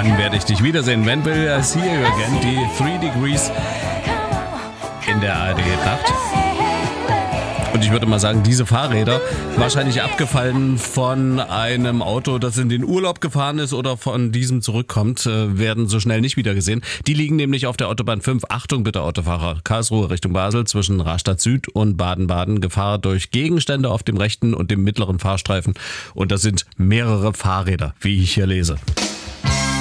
Wann werde ich dich wiedersehen? When will I see you again? Die 3 Degrees in der ARD-Nacht. Und ich würde mal sagen, diese Fahrräder, wahrscheinlich abgefallen von einem Auto, das in den Urlaub gefahren ist oder von diesem zurückkommt, werden so schnell nicht wieder gesehen. Die liegen nämlich auf der Autobahn 5. Achtung bitte Autofahrer, Karlsruhe Richtung Basel zwischen Rastatt Süd und Baden-Baden. Gefahr durch Gegenstände auf dem rechten und dem mittleren Fahrstreifen. Und das sind mehrere Fahrräder, wie ich hier lese.